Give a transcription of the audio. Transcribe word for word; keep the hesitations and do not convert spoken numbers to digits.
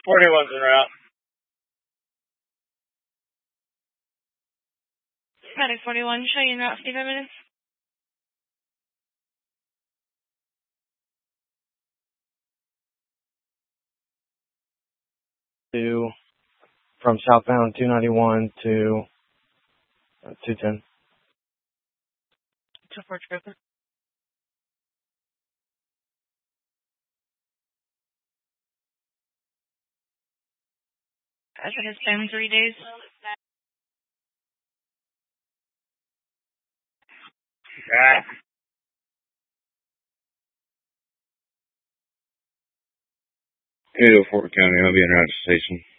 forty-one's en route. Medic forty-one, show you in route fifty-five minutes. To, from southbound two ninety-one to uh, two ten. two four Trooper. I think it's been three days. Yeah. Hey, Fort County, I'll be in route to station.